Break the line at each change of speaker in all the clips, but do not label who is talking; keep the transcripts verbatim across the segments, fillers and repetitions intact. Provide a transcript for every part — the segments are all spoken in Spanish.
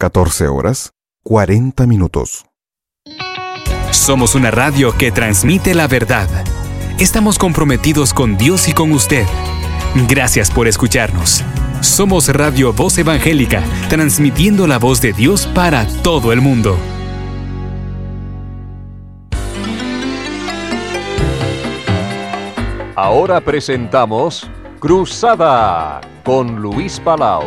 catorce horas, cuarenta minutos.
Somos una radio que transmite la verdad. Estamos comprometidos con Dios y con usted. Gracias por escucharnos. Somos Radio Voz Evangélica, transmitiendo la voz de Dios para todo el mundo.
Ahora presentamos Cruzada con Luis Palau.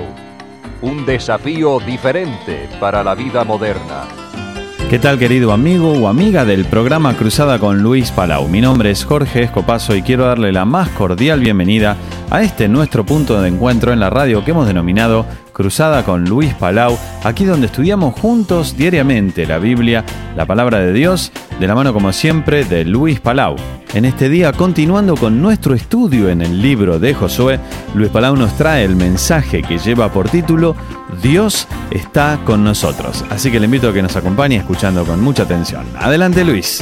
Un desafío diferente para la vida moderna.
¿Qué tal, querido amigo o amiga del programa Cruzada con Luis Palau? Mi nombre es Jorge Escopazo y quiero darle la más cordial bienvenida a este nuestro punto de encuentro en la radio que hemos denominado Cruzada con Luis Palau, aquí donde estudiamos juntos diariamente la Biblia, la Palabra de Dios, de la mano como siempre de Luis Palau. En este día, continuando con nuestro estudio en el libro de Josué, Luis Palau nos trae el mensaje que lleva por título Dios está con nosotros. Así que le invito a que nos acompañe escuchando con mucha atención. Adelante, Luis.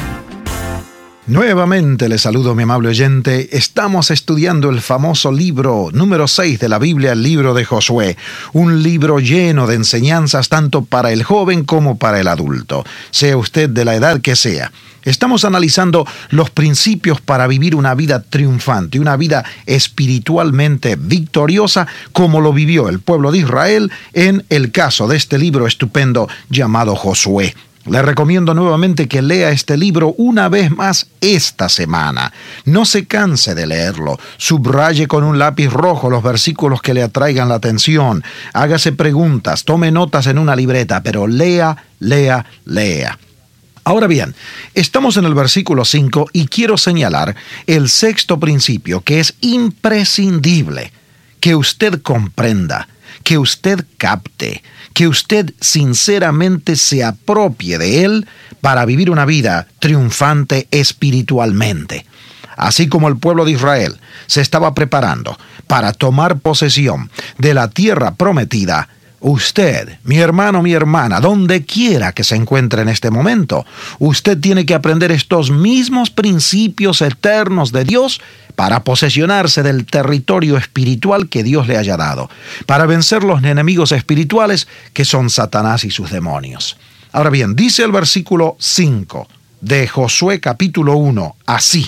Nuevamente le saludo, mi amable oyente. Estamos estudiando el famoso libro número seis de la Biblia, el libro de Josué. Un libro lleno de enseñanzas tanto para el joven como para el adulto, sea usted de la edad que sea. Estamos analizando los principios para vivir una vida triunfante, una vida espiritualmente victoriosa, como lo vivió el pueblo de Israel en el caso de este libro estupendo llamado Josué. Le recomiendo nuevamente que lea este libro una vez más esta semana. No se canse de leerlo. Subraye con un lápiz rojo los versículos que le atraigan la atención. Hágase preguntas, tome notas en una libreta, pero lea, lea, lea. Ahora bien, estamos en el versículo cinco y quiero señalar el sexto principio que es imprescindible que usted comprenda, que usted capte, que usted sinceramente se apropie de él para vivir una vida triunfante espiritualmente. Así como el pueblo de Israel se estaba preparando para tomar posesión de la tierra prometida, usted, mi hermano, mi hermana, donde quiera que se encuentre en este momento, usted tiene que aprender estos mismos principios eternos de Dios para posesionarse del territorio espiritual que Dios le haya dado, para vencer los enemigos espirituales que son Satanás y sus demonios. Ahora bien, dice el versículo cinco de Josué capítulo uno, así: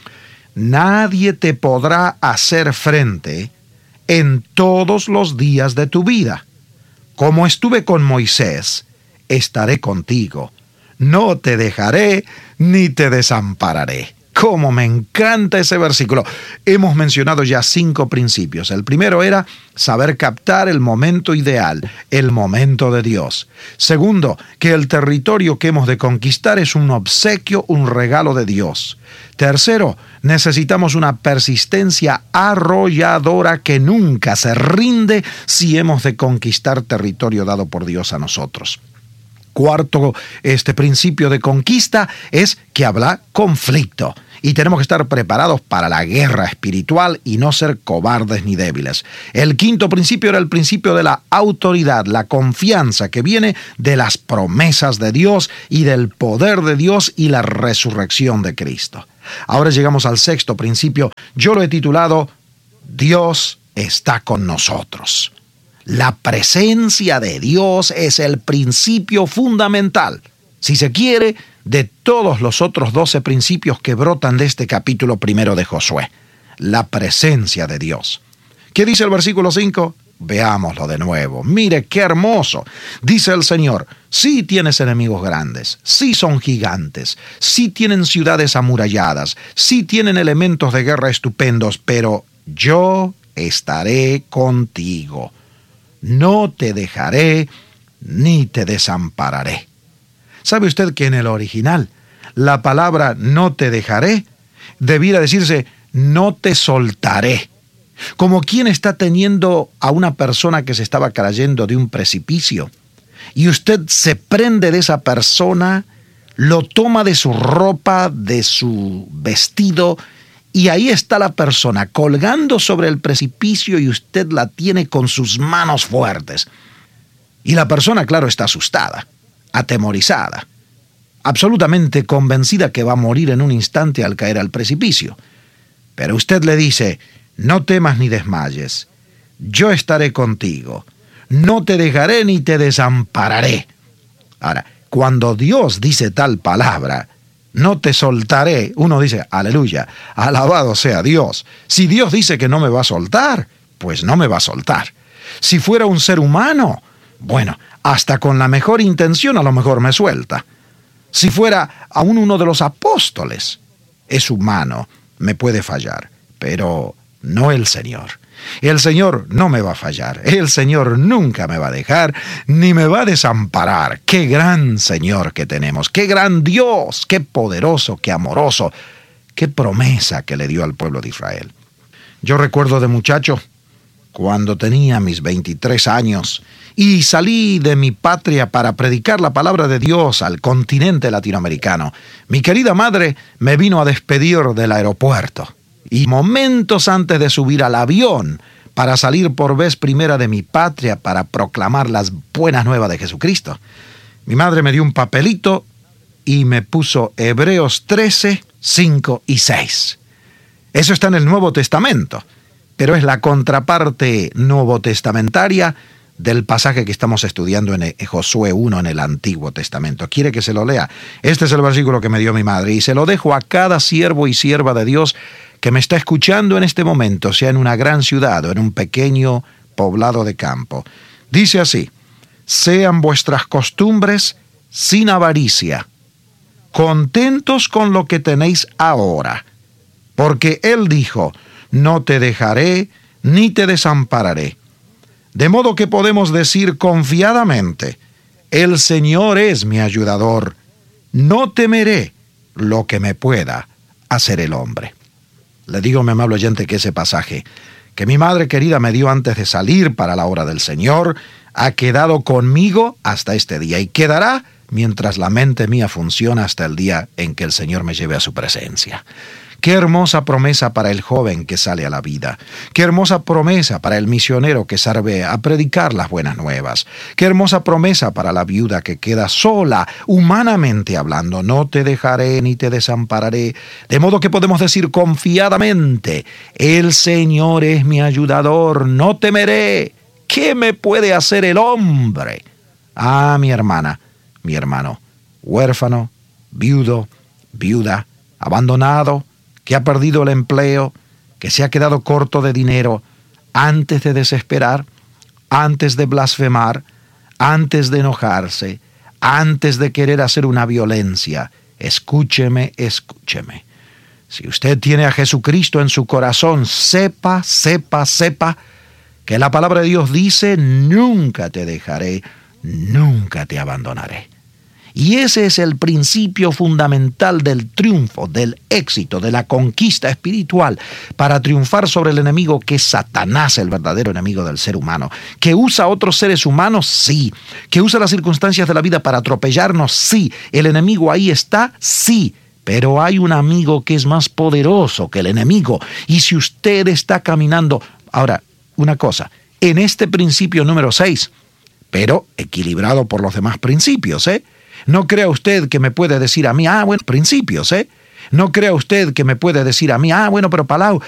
nadie te podrá hacer frente en todos los días de tu vida. Como estuve con Moisés, estaré contigo. No te dejaré ni te desampararé. ¡Cómo me encanta ese versículo! Hemos mencionado ya cinco principios. El primero era saber captar el momento ideal, el momento de Dios. Segundo, que el territorio que hemos de conquistar es un obsequio, un regalo de Dios. Tercero, necesitamos una persistencia arrolladora que nunca se rinde si hemos de conquistar territorio dado por Dios a nosotros. Cuarto, este principio de conquista es que habrá conflicto y tenemos que estar preparados para la guerra espiritual y no ser cobardes ni débiles. El quinto principio era el principio de la autoridad, la confianza que viene de las promesas de Dios y del poder de Dios y la resurrección de Cristo. Ahora llegamos al sexto principio. Yo lo he titulado Dios está con nosotros. La presencia de Dios es el principio fundamental, si se quiere, de todos los otros doce principios que brotan de este capítulo primero de Josué. La presencia de Dios. ¿Qué dice el versículo cinco? Veámoslo de nuevo. Mire qué hermoso. Dice el Señor: sí tienes enemigos grandes, sí son gigantes, sí tienen ciudades amuralladas, sí tienen elementos de guerra estupendos, pero yo estaré contigo. No te dejaré ni te desampararé. ¿Sabe usted que en el original la palabra no te dejaré debiera decirse no te soltaré? Como quien está teniendo a una persona que se estaba cayendo de un precipicio y usted se prende de esa persona, lo toma de su ropa, de su vestido, y ahí está la persona colgando sobre el precipicio y usted la tiene con sus manos fuertes. Y la persona, claro, está asustada, atemorizada, absolutamente convencida que va a morir en un instante al caer al precipicio. Pero usted le dice: no temas ni desmayes, yo estaré contigo, no te dejaré ni te desampararé. Ahora, cuando Dios dice tal palabra, no te soltaré, uno dice, aleluya, alabado sea Dios. Si Dios dice que no me va a soltar, pues no me va a soltar. Si fuera un ser humano, bueno, hasta con la mejor intención a lo mejor me suelta. Si fuera aún uno de los apóstoles, es humano, me puede fallar, pero no el Señor. El Señor no me va a fallar, el Señor nunca me va a dejar, ni me va a desamparar. ¡Qué gran Señor que tenemos! ¡Qué gran Dios! ¡Qué poderoso, qué amoroso! ¡Qué promesa que le dio al pueblo de Israel! Yo recuerdo de muchacho, cuando tenía mis veintitrés años, y salí de mi patria para predicar la palabra de Dios al continente latinoamericano. Mi querida madre me vino a despedir del aeropuerto. Y momentos antes de subir al avión para salir por vez primera de mi patria para proclamar las buenas nuevas de Jesucristo, mi madre me dio un papelito y me puso Hebreos trece, cinco y seis. Eso está en el Nuevo Testamento, pero es la contraparte nuevo testamentaria del pasaje que estamos estudiando en Josué uno en el Antiguo Testamento. ¿Quiere que se lo lea? Este es el versículo que me dio mi madre y se lo dejo a cada siervo y sierva de Dios que me está escuchando en este momento, sea en una gran ciudad o en un pequeño poblado de campo. Dice así: sean vuestras costumbres sin avaricia, contentos con lo que tenéis ahora, porque Él dijo, no te dejaré ni te desampararé. De modo que podemos decir confiadamente, el Señor es mi ayudador, no temeré lo que me pueda hacer el hombre. Le digo, mi amable oyente, que ese pasaje que mi madre querida me dio antes de salir para la obra del Señor ha quedado conmigo hasta este día y quedará mientras la mente mía funciona hasta el día en que el Señor me lleve a su presencia. Qué hermosa promesa para el joven que sale a la vida. Qué hermosa promesa para el misionero que sale a predicar las buenas nuevas. Qué hermosa promesa para la viuda que queda sola, humanamente hablando. No te dejaré ni te desampararé. De modo que podemos decir confiadamente, el Señor es mi ayudador, no temeré. ¿Qué me puede hacer el hombre? Ah, mi hermana, mi hermano, huérfano, viudo, viuda, abandonado, que ha perdido el empleo, que se ha quedado corto de dinero, antes de desesperar, antes de blasfemar, antes de enojarse, antes de querer hacer una violencia, escúcheme, escúcheme. Si usted tiene a Jesucristo en su corazón, sepa, sepa, sepa, que la palabra de Dios dice, nunca te dejaré, nunca te abandonaré. Y ese es el principio fundamental del triunfo, del éxito, de la conquista espiritual para triunfar sobre el enemigo que es Satanás, el verdadero enemigo del ser humano. ¿Que usa a otros seres humanos? Sí. ¿Que usa las circunstancias de la vida para atropellarnos? Sí. ¿El enemigo ahí está? Sí. Pero hay un amigo que es más poderoso que el enemigo. Y si usted está caminando... Ahora, una cosa, en este principio número seis, pero equilibrado por los demás principios, ¿eh? No crea usted que me puede decir a mí, ah, bueno, principios, ¿eh? No crea usted que me puede decir a mí, ah, bueno, pero Palau,